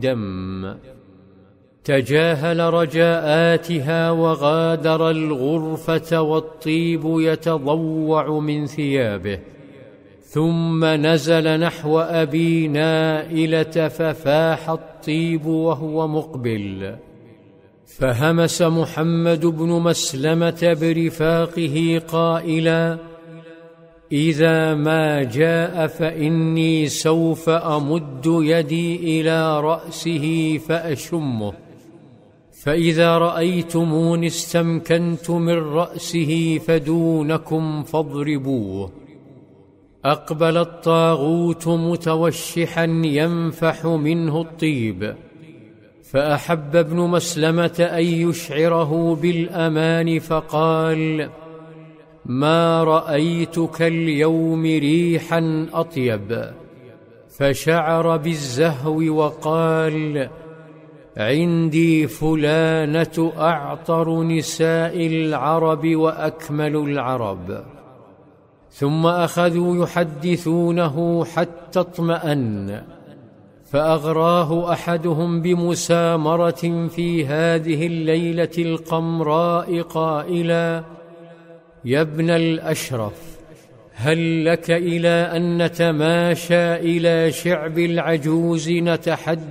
دم. تجاهل رجاءاتها وغادر الغرفة والطيب يتضوع من ثيابه، ثم نزل نحو أبي نائلة ففاح الطيب وهو مقبل، فهمس محمد بن مسلمة برفاقه قائلا: إذا ما جاء فإني سوف أمد يدي إلى رأسه فأشمه، فإذا رأيتموني استمكنت من رأسه فدونكم فاضربوه. أقبل الطاغوت متوشحا ينفح منه الطيب، فأحب ابن مسلمة أن يشعره بالأمان فقال: ما رأيتك اليوم ريحا أطيب، فشعر بالزهو وقال: عندي فلانة أعطر نساء العرب وأكمل العرب. ثم أخذوا يحدثونه حتى اطمأن، فأغراه أحدهم بمسامرة في هذه الليلة القمراء قائلا: يا ابن الأشرف، هل لك إلى أن نتماشى إلى شعب العجوز نتحدث